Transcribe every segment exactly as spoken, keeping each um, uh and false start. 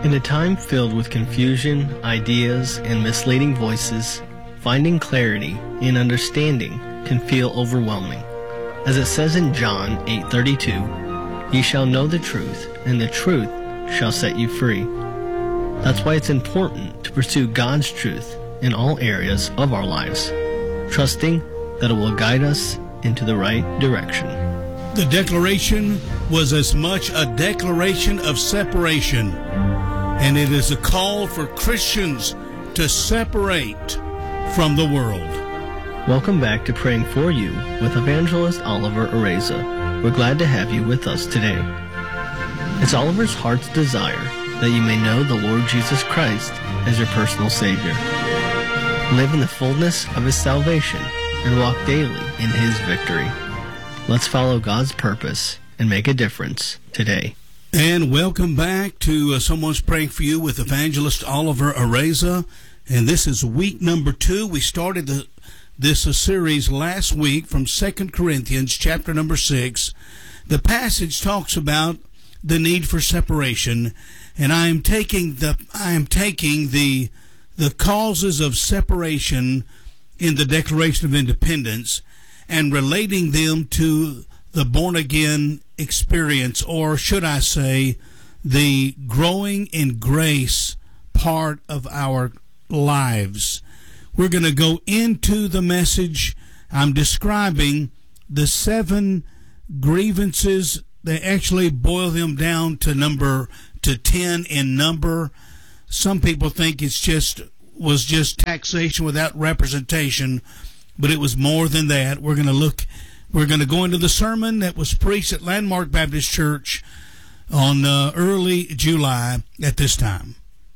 In a time filled with confusion, ideas, and misleading voices, finding clarity and understanding can feel overwhelming. As it says in John eight thirty-two, "Ye shall know the truth, and the truth shall set you free." That's why it's important to pursue God's truth in all areas of our lives, trusting that it will guide us into the right direction. The declaration was as much a declaration of separation, and it is a call for Christians to separate from the world. Welcome back to Praying For You with Evangelist Oliver Areza. We're glad to have you with us today. It's Oliver's heart's desire that you may know the Lord Jesus Christ as your personal Savior. Live in the fullness of His salvation and walk daily in His victory. Let's follow God's purpose and make a difference today. And welcome back to uh, Someone's Praying For You with Evangelist Oliver Areza. And this is week number two. We started the, this uh, series last week from Second Corinthians chapter number six. The passage talks about the need for separation, and I am taking the I am taking the the causes of separation in the Declaration of Independence and relating them to the born-again experience, or should I say, the growing in grace part of our lives. We're going to go into the message. I'm describing the seven grievances. They actually boil them down to number to ten in number. Some people think it's just was just taxation without representation, but it was more than that. We're going to look, we're going to go into the sermon that was preached at Landmark Baptist Church on uh, early July at this time.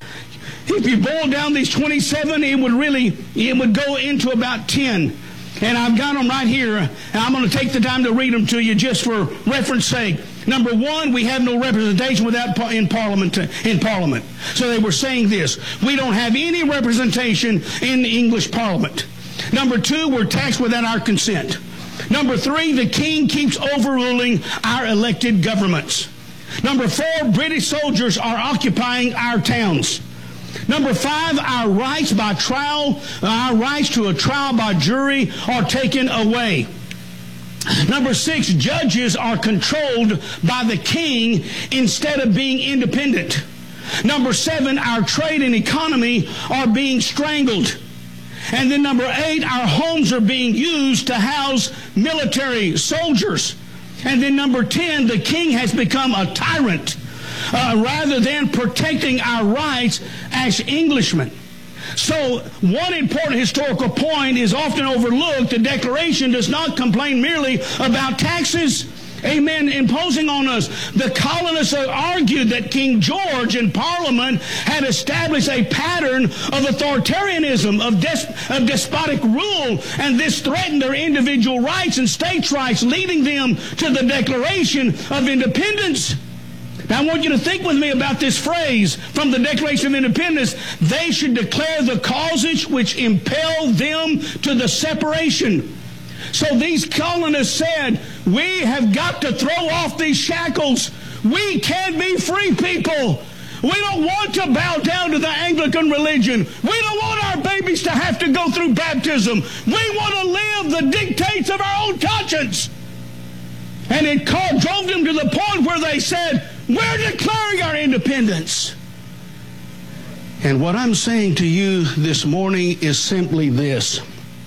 If you boil down these twenty-seven, it would really, it would go into about ten. And I've got them right here, and I'm going to take the time to read them to you just for reference sake. Number one, we have no representation without in Parliament. In Parliament. So they were saying this: we don't have any representation in the English Parliament. Number two, we're taxed without our consent. Number three, the king keeps overruling our elected governments. Number four, British soldiers are occupying our towns. Number five, our rights by trial, our rights to a trial by jury are taken away. Number six, judges are controlled by the king instead of being independent. Number seven, our trade and economy are being strangled. And then number eight, our homes are being used to house military soldiers. And then number ten, the king has become a tyrant uh, rather than protecting our rights as Englishmen. So one important historical point is often overlooked. The Declaration does not complain merely about taxes, amen, imposing on us. The colonists argued that King George in Parliament had established a pattern of authoritarianism, of, des- of despotic rule, and this threatened their individual rights and states' rights, leading them to the Declaration of Independence. Now, I want you to think with me about this phrase from the Declaration of Independence. They should declare the causes which impel them to the separation. So these colonists said, we have got to throw off these shackles. We can be free people. We don't want to bow down to the Anglican religion. We don't want our babies to have to go through baptism. We want to live the dictates of our own conscience. And it called, drove them to the point where they said, we're declaring our independence. And what I'm saying to you this morning is simply this.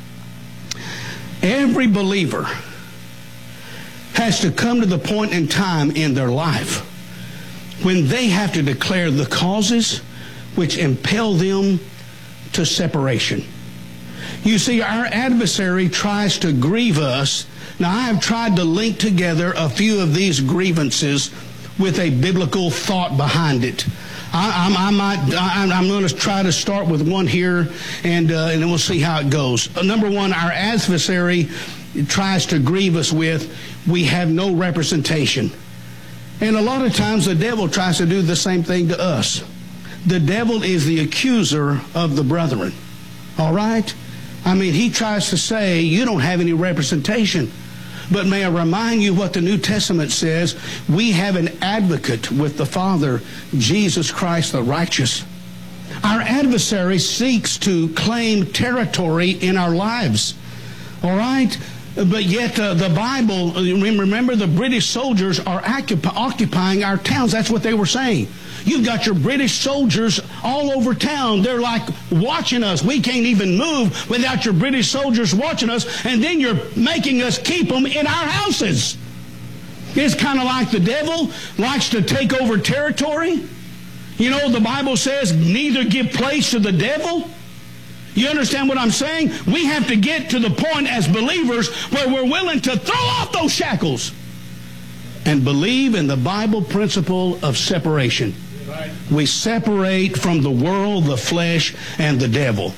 Every believer has to come to the point in time in their life when they have to declare the causes which impel them to separation. You see, our adversary tries to grieve us. Now, I have tried to link together a few of these grievances with a biblical thought behind it. I, I, I might, I, I'm going to try to start with one here, and, uh, and then we'll see how it goes. Uh, number one, our adversary tries to grieve us with, we have no representation. And a lot of times the devil tries to do the same thing to us. The devil is the accuser of the brethren. All right? I mean, he tries to say, you don't have any representation. But may I remind you what the New Testament says? We have an advocate with the Father, Jesus Christ the righteous. Our adversary seeks to claim territory in our lives. All right? But yet uh, the Bible, remember the British soldiers are occup- occupying our towns. That's what they were saying. You've got your British soldiers all over town. They're like watching us. We can't even move without your British soldiers watching us. And then you're making us keep them in our houses. It's kind of like the devil likes to take over territory. You know, the Bible says, neither give place to the devil. You understand what I'm saying? We have to get to the point as believers where we're willing to throw off those shackles and believe in the Bible principle of separation. Right. We separate from the world, the flesh, and the devil.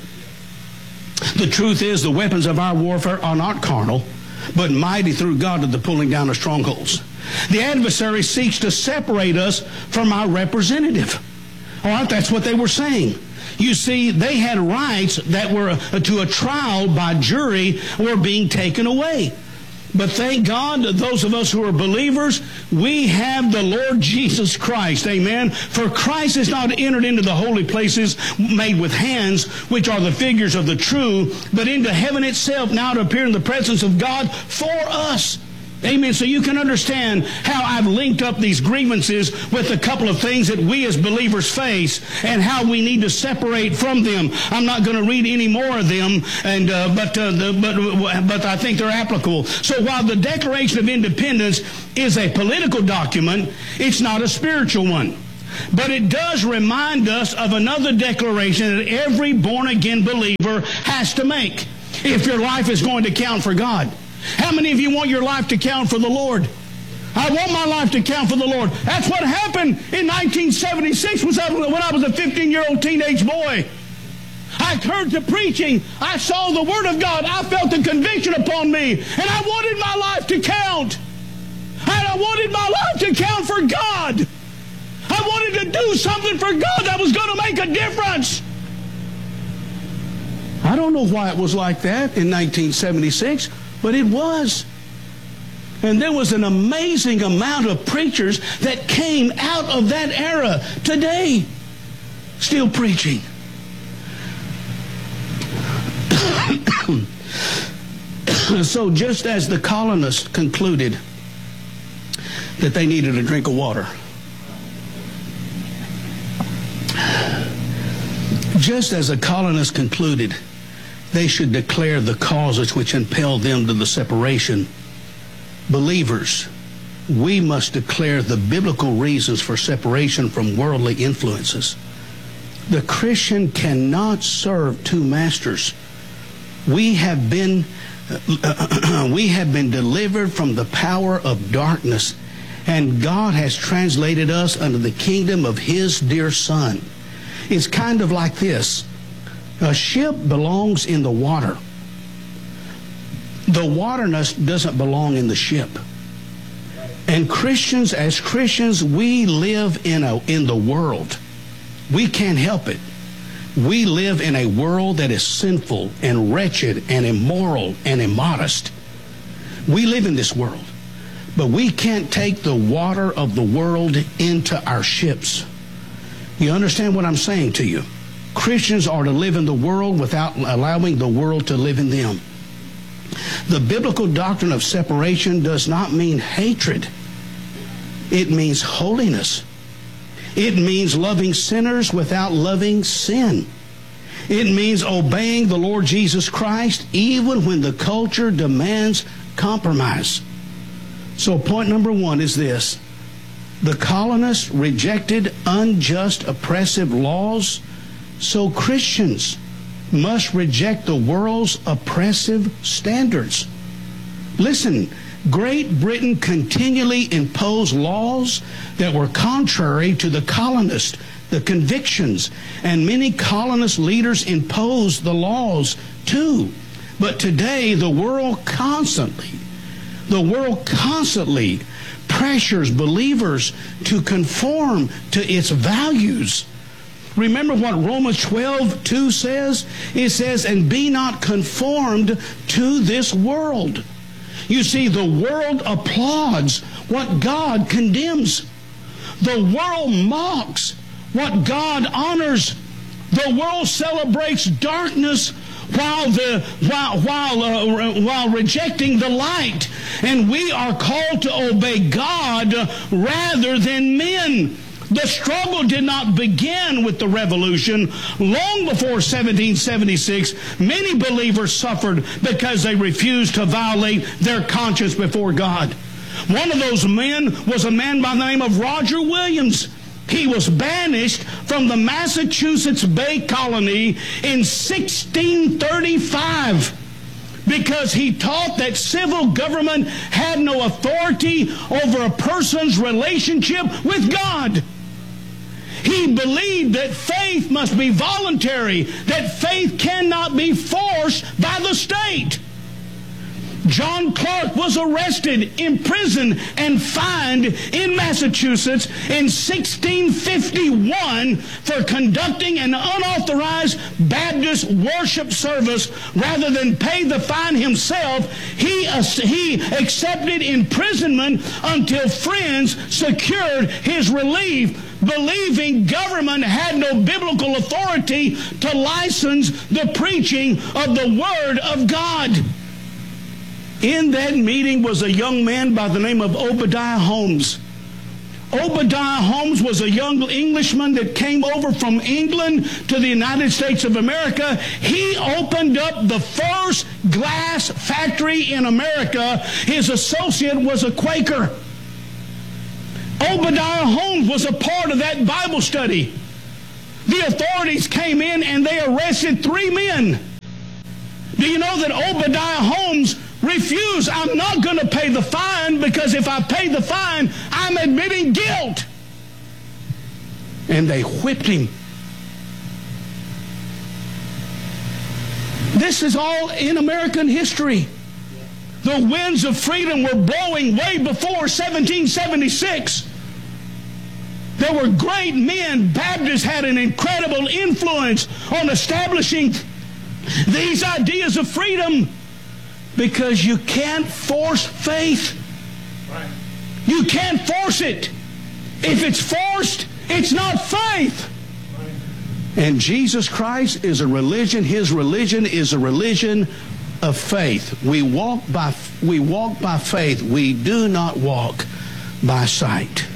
The truth is, the weapons of our warfare are not carnal, but mighty through God to the pulling down of strongholds. The adversary seeks to separate us from our representative. All right, that's what they were saying. You see, they had rights that were uh, to a trial by jury were being taken away. But thank God, those of us who are believers, we have the Lord Jesus Christ. Amen. For Christ is not entered into the holy places made with hands, which are the figures of the true, but into heaven itself, now to appear in the presence of God for us. Amen. So you can understand how I've linked up these grievances with a couple of things that we as believers face and how we need to separate from them. I'm not going to read any more of them, and uh, but, uh, the, but but I think they're applicable. So while the Declaration of Independence is a political document, it's not a spiritual one. But it does remind us of another declaration that every born-again believer has to make if your life is going to count for God. How many of you want your life to count for the Lord? I want my life to count for the Lord. That's what happened in nineteen seventy-six when I was a fifteen-year-old teenage boy. I heard the preaching. I saw the Word of God. I felt the conviction upon me. And I wanted my life to count. And I wanted my life to count for God. I wanted to do something for God that was going to make a difference. I don't know why it was like that in nineteen seventy-six. But it was. And there was an amazing amount of preachers that came out of that era today, still preaching. So just as the colonists concluded that they needed a drink of water, just as the colonists concluded they should declare the causes which impel them to the separation, believers, we must declare the biblical reasons for separation from worldly influences. The Christian cannot serve two masters. We have been uh, we have been delivered from the power of darkness, and God has translated us under the kingdom of His dear Son. It's kind of like this. A ship belongs in the water. The water doesn't belong in the ship. And Christians, as Christians, we live in a in the world. We can't help it. We live in a world that is sinful and wretched and immoral and immodest. We live in this world. But we can't take the water of the world into our ships. You understand what I'm saying to you? Christians are to live in the world without allowing the world to live in them. The biblical doctrine of separation does not mean hatred. It means holiness. It means loving sinners without loving sin. It means obeying the Lord Jesus Christ even when the culture demands compromise. So point number one is this. The colonists rejected unjust, oppressive laws. So Christians must reject the world's oppressive standards. Listen, Great Britain continually imposed laws that were contrary to the colonists, the convictions, and many colonist leaders imposed the laws too. But today the world constantly, the world constantly pressures believers to conform to its values. Remember what Romans twelve two says? It says, and be not conformed to this world. You see, the world applauds what God condemns. The world mocks what God honors. The world celebrates darkness while the while while uh, while rejecting the light. And we are called to obey God rather than men. The struggle did not begin with the revolution. Long before seventeen seventy-six, many believers suffered because they refused to violate their conscience before God. One of those men was a man by the name of Roger Williams. He was banished from the Massachusetts Bay Colony in sixteen thirty-five because he taught that civil government had no authority over a person's relationship with God. He believed that faith must be voluntary, that faith cannot be forced by the state. John Clark was arrested, imprisoned, and fined in Massachusetts in sixteen fifty-one for conducting an unauthorized Baptist worship service. Rather than pay the fine himself, he, he accepted imprisonment until friends secured his relief, believing government had no biblical authority to license the preaching of the Word of God. In that meeting was a young man by the name of Obadiah Holmes. Obadiah Holmes was a young Englishman that came over from England to the United States of America. He opened up the first glass factory in America. His associate was a Quaker. Obadiah Holmes was a part of that Bible study. The authorities came in and they arrested three men. Do you know that Obadiah Holmes refused? I'm not going to pay the fine, because if I pay the fine, I'm admitting guilt. And they whipped him. This is all in American history. The winds of freedom were blowing way before seventeen seventy-six. There were great men. Baptists had an incredible influence on establishing these ideas of freedom, because you can't force faith. Right. You can't force it. If it's forced, it's not faith. Right. And Jesus Christ is a religion. His religion is a religion of faith. We walk by we walk by faith. We do not walk by sight.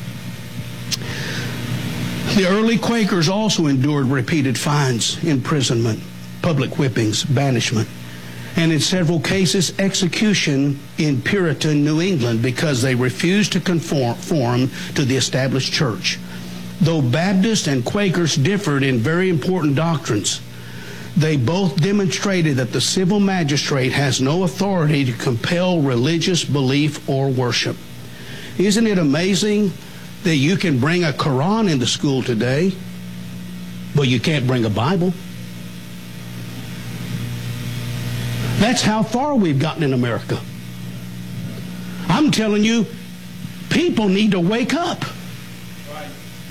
The early Quakers also endured repeated fines, imprisonment, public whippings, banishment, and in several cases, execution in Puritan New England because they refused to conform to the established church. Though Baptists and Quakers differed in very important doctrines, they both demonstrated that the civil magistrate has no authority to compel religious belief or worship. Isn't it amazing that you can bring a Quran into school today, but you can't bring a Bible? That's how far we've gotten in America. I'm telling you, people need to wake up. Right.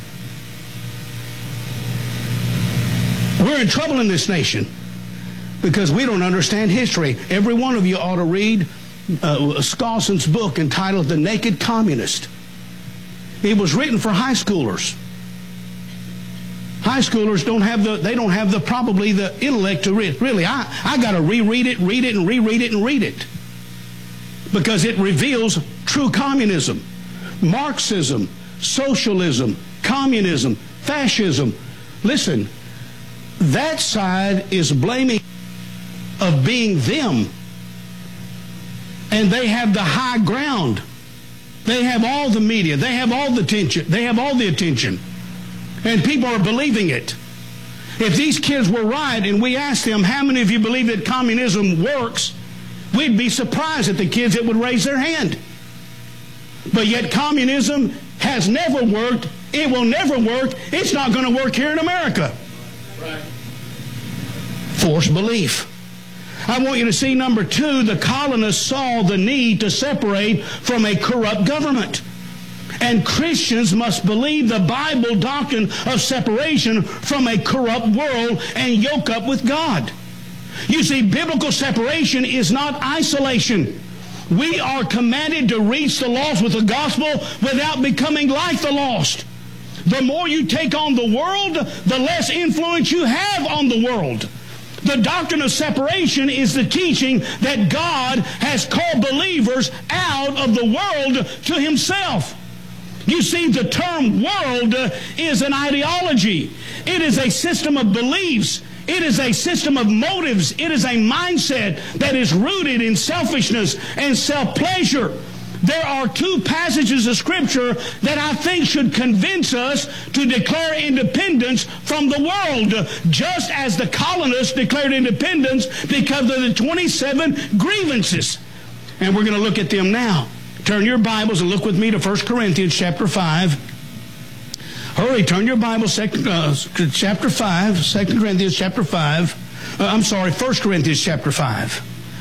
We're in trouble in this nation because we don't understand history. Every one of you ought to read uh, Skousen's book entitled The Naked Communist. It was written for high schoolers. High schoolers don't have the, they don't have the, probably the intellect to read. Really, I, I got to reread it, read it, and reread it, and read it. Because it reveals true communism, Marxism, socialism, communism, fascism. Listen, that side is blaming of being them. And they have the high ground. They have all the media. They have all the attention. They have all the attention. And people are believing it. If these kids were right and we asked them, how many of you believe that communism works, we'd be surprised at the kids that would raise their hand. But yet communism has never worked. It will never work. It's not going to work here in America. Right. Forced belief. I want you to see, number two, the colonists saw the need to separate from a corrupt government. And Christians must believe the Bible doctrine of separation from a corrupt world and yoke up with God. You see, biblical separation is not isolation. We are commanded to reach the lost with the gospel without becoming like the lost. The more you take on the world, the less influence you have on the world. The doctrine of separation is the teaching that God has called believers out of the world to Himself. You see, the term world is an ideology. It is a system of beliefs. It is a system of motives. It is a mindset that is rooted in selfishness and self-pleasure. There are two passages of Scripture that I think should convince us to declare independence from the world, just as the colonists declared independence because of the twenty-seven grievances. And we're going to look at them now. Turn your Bibles and look with me to First Corinthians chapter five. Hurry, turn your Bible, second, uh, chapter five, Second Corinthians chapter five. Uh, I'm sorry, First Corinthians chapter five.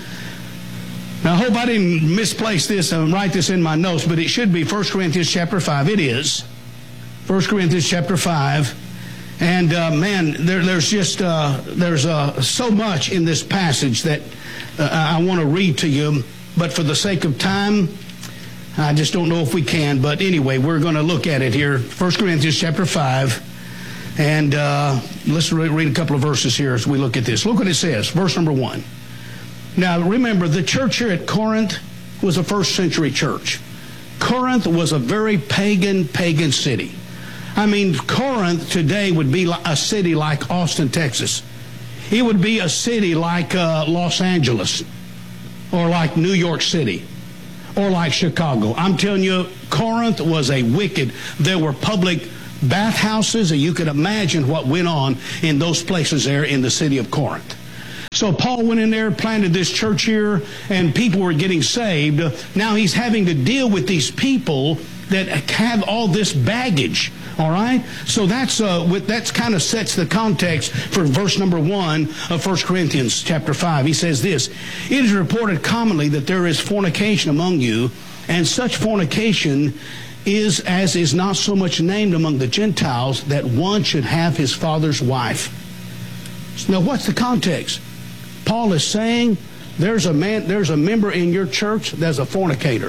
Now, I hope I didn't misplace this and write this in my notes, but it should be First Corinthians chapter five. It is. First Corinthians chapter five. And, uh, man, there, there's just, uh, there's uh, so much in this passage that uh, I want to read to you. But for the sake of time, I just don't know if we can. But anyway, we're going to look at it here. First Corinthians chapter five. And uh, let's read a couple of verses here as we look at this. Look what it says. Verse number one. Now, remember, the church here at Corinth was a first century church. Corinth was a very pagan, pagan city. I mean, Corinth today would be a city like Austin, Texas. It would be a city like uh, Los Angeles, or like New York City, or like Chicago. I'm telling you, Corinth was a wicked. There were public bathhouses, and you could imagine what went on in those places there in the city of Corinth. So Paul went in there, planted this church here, and people were getting saved. Now he's having to deal with these people that have all this baggage. All right? So that's uh, with, that's kind of sets the context for verse number one of First Corinthians chapter five. He says this, "It is reported commonly that there is fornication among you, and such fornication is as is not so much named among the Gentiles, that one should have his father's wife." Now what's the context? Paul is saying there's a man, there's a member in your church that's a fornicator.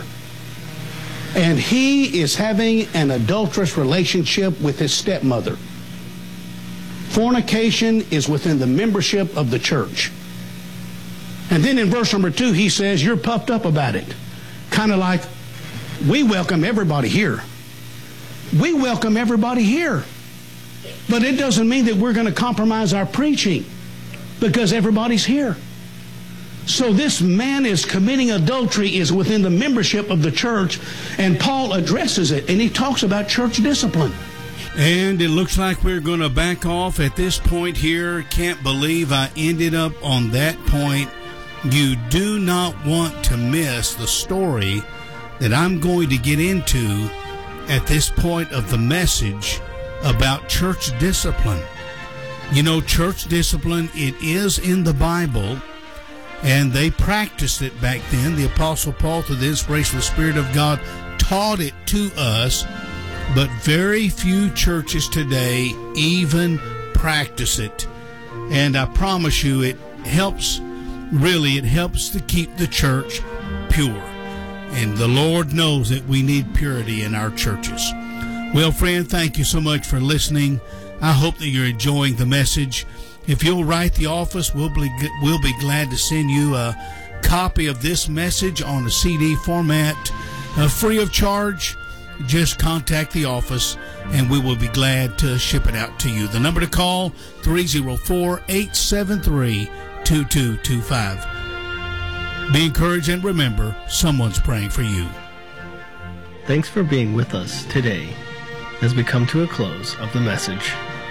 And he is having an adulterous relationship with his stepmother. Fornication is within the membership of the church. And then in verse number two, he says, you're puffed up about it. Kind of like, we welcome everybody here. We welcome everybody here. But it doesn't mean that we're going to compromise our preaching because everybody's here. So this man is committing adultery is within the membership of the church, and Paul addresses it, and he talks about church discipline. And it looks like we're going to back off at this point here. Can't believe I ended up on that point. You do not want to miss the story that I'm going to get into at this point of the message about church discipline. You know, church discipline, it is in the Bible, and they practiced it back then. The Apostle Paul, through the inspiration of the Spirit of God, taught it to us, but very few churches today even practice it. And I promise you, it helps, really, it helps to keep the church pure. And the Lord knows that we need purity in our churches. Well, friend, thank you so much for listening. I hope that you're enjoying the message. If you'll write the office, we'll be, we'll be glad to send you a copy of this message on a C D format, uh, free of charge. Just contact the office, and we will be glad to ship it out to you. The number to call, three oh four, eight seven three, two two two five. Be encouraged, and remember, someone's praying for you. Thanks for being with us today as we come to a close of the message.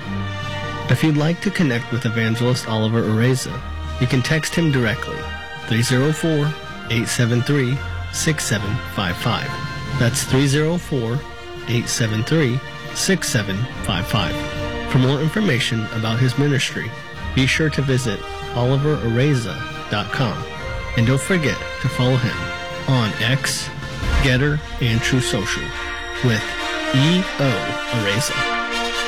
If you'd like to connect with Evangelist Oliver Areza, you can text him directly, three oh four, eight seven three, six seven five five. That's three oh four, eight seven three, six seven five five. For more information about his ministry, be sure to visit oliver areza dot com. And don't forget to follow him on X, Getter, and True Social with E O Areza.